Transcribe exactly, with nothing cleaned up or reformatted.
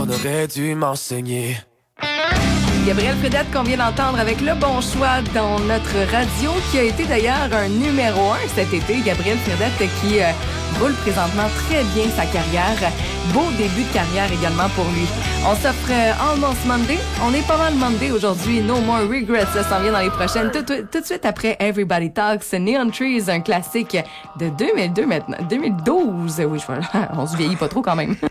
aurait dû m'enseigner. Gabriel Fredette qu'on vient d'entendre avec le bon choix dans notre radio, qui a été d'ailleurs un numéro un cet été. Gabriel Fredette qui euh, roule présentement très bien sa carrière. Beau début de carrière également pour lui. On s'offre euh, Almost Monday. On est pas mal Monday aujourd'hui. No More Regrets, ça s'en vient dans les prochaines. Tout, tout, tout de suite après Everybody Talks, Neon Trees, un classique de deux mille deux maintenant. deux mille douze. Oui, je, on se vieillit pas trop quand même.